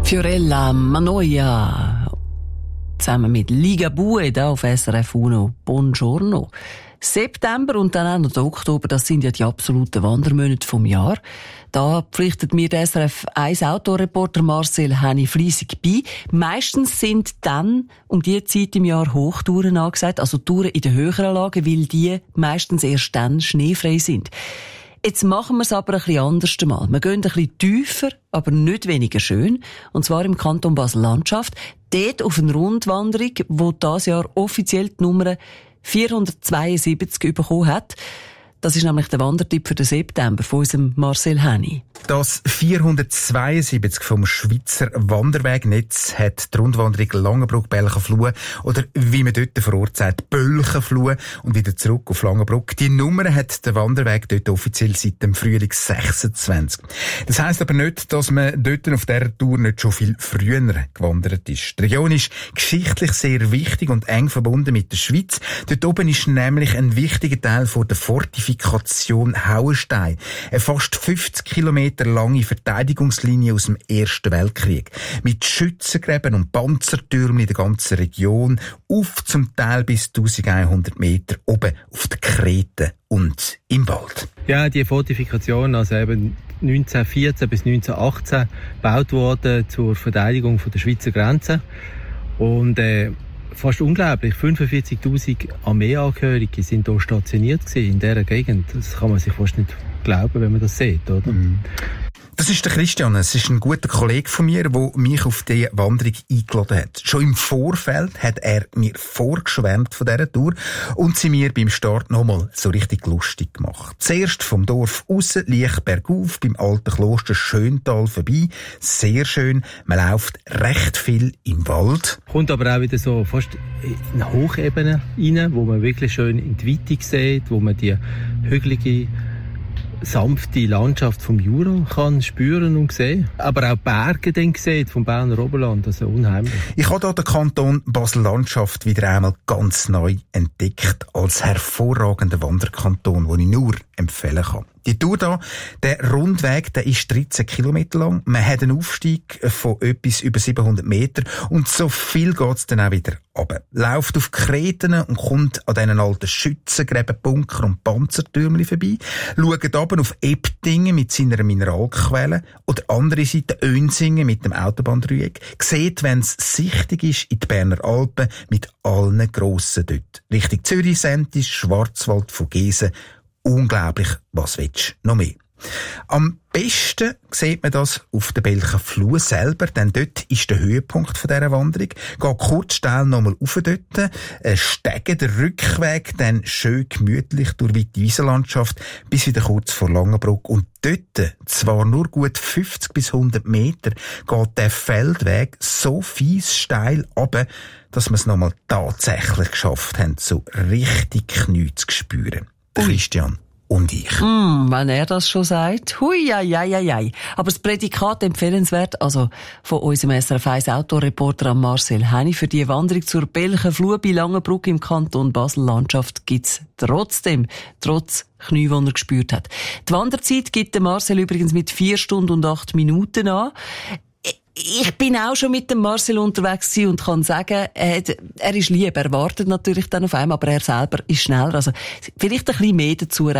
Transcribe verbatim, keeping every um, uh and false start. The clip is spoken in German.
Fiorella Mannoia zusammen mit Ligabue da auf S R F Uno. Buongiorno. September und dann auch noch der Oktober, das sind ja die absoluten Wandermonate vom Jahr. Da pflichtet mir der S R F eins Autoreporter Marcel Henny fleissig bei. Meistens sind dann um diese Zeit im Jahr Hochtouren angesagt, also Touren in den höheren Lagen, weil die meistens erst dann schneefrei sind. Jetzt machen wir es aber ein bisschen anders mal. Wir gehen ein bisschen tiefer, aber nicht weniger schön. Und zwar im Kanton Basel-Landschaft. Dort auf eine Rundwanderung, die dieses Jahr offiziell die Nummer vierhundertzweiundsiebzig bekommen hat. Das ist nämlich der Wandertipp für den September von unserem Marcel Henny. Das vierhundertzweiundsiebzig vom Schweizer Wanderwegnetz hat die Rundwanderung Langenbruck-Belchenfluh oder wie man dort vor Ort sagt, Bölchenfluh und wieder zurück auf Langenbruck. Die Nummer hat der Wanderweg dort offiziell seit dem Frühling sechsundzwanzig. Das heisst aber nicht, dass man dort auf dieser Tour nicht schon viel früher gewandert ist. Die Region ist geschichtlich sehr wichtig und eng verbunden mit der Schweiz. Dort oben ist nämlich ein wichtiger Teil von der Fortifikation Hauenstein. Eine fast fünfzig Kilometer lange Verteidigungslinie aus dem Ersten Weltkrieg. Mit Schützengräben und Panzertürmen in der ganzen Region, auf zum Teil bis eintausendeinhundert Meter oben auf den Kreten und im Wald. Ja, die Fortifikation, also eben neunzehnhundertvierzehn bis neunzehnhundertachtzehn, gebaut worden zur Verteidigung von der Schweizer Grenze. Und äh, fast unglaublich, fünfundvierzigtausend Armeeangehörige sind hier stationiert gewesen, in dieser Gegend. Das kann man sich fast nicht glauben, wenn man das sieht, oder? Mm. Das ist der Christian. Es ist ein guter Kollege von mir, der mich auf diese Wanderung eingeladen hat. Schon im Vorfeld hat er mir vorgeschwärmt von dieser Tour und sie mir beim Start nochmal so richtig lustig gemacht. Zuerst vom Dorf raus, leicht bergauf, beim alten Kloster Schöntal vorbei. Sehr schön. Man läuft recht viel im Wald. Kommt aber auch wieder so fast in eine Hochebene rein, wo man wirklich schön in die Weite sieht, wo man die hügelige, sanfte Landschaft vom Jura kann spüren und sehen. Aber auch Berge dann sieht vom Berner Oberland, also unheimlich. Ich habe hier den Kanton Basel-Landschaft wieder einmal ganz neu entdeckt als hervorragenden Wanderkanton, den ich nur empfehlen kann. Die Tour hier, der Rundweg, der ist dreizehn Kilometer lang. Man hat einen Aufstieg von etwas über siebenhundert Meter und so viel geht's dann auch wieder runter. Läuft auf Kreten und kommt an diesen alten Schützengräben, Bunker und Panzertürmchen vorbei. Schaut runter auf Ebdingen mit seiner Mineralquelle oder andere Seite Önsingen mit dem Autobahndreieck. Seht, wenn es sichtig ist, in die Berner Alpen mit allen Grossen dort. Richtung Zürich, Sentis, Schwarzwald, Vogesen. Unglaublich, was willst du noch mehr? Am besten sieht man das auf der Belchenfluh selber, denn dort ist der Höhepunkt von dieser Wanderung. Geht kurz steil nochmal rauf dort, steigen den Rückweg, dann schön gemütlich durch weite Wiesenlandschaft bis wieder kurz vor Langenbruck. Und dort, zwar nur gut fünfzig bis hundert Meter, geht der Feldweg so fies steil runter, dass wir es nochmal tatsächlich geschafft haben, so richtig Knie zu spüren. Christian und ich. Mm, wenn er das schon sagt. Hui, ai, ai, ai, ai. Aber das Prädikat empfehlenswert, also von unserem S R F eins Autoreporter Marcel Henny, für die Wanderung zur Belchenfluh bei Langenbruck im Kanton Basel-Landschaft gibt's trotzdem, trotz Knie, die er gespürt hat. Die Wanderzeit gibt der Marcel übrigens mit vier Stunden und acht Minuten an. Ich bin auch schon mit dem Marcel unterwegs gewesen und kann sagen, er, er ist lieb. Er wartet natürlich dann auf einem, aber er selber ist schneller. Also, vielleicht ein bisschen mehr dazu